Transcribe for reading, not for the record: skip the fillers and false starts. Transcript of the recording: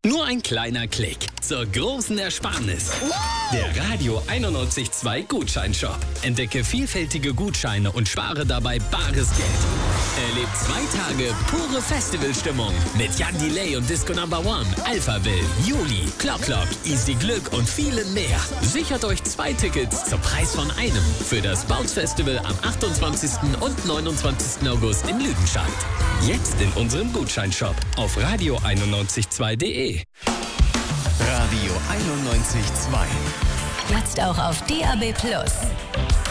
Nur ein kleiner Klick zur großen Ersparnis. Der Radio 91.2 Gutscheinshop. Entdecke vielfältige Gutscheine und spare dabei bares Geld. Erlebt 2 Tage pure Festivalstimmung mit Jan Delay und Disco No. 1, Alphaville, Juli, Clock, Easy Glück und vielen mehr. Sichert euch 2 Tickets zum Preis von einem für das Bounce Festival am 28. und 29. August in Lüdenscheid. Jetzt in unserem Gutscheinshop auf radio912.de. Radio 91.2. Jetzt auch auf DAB+.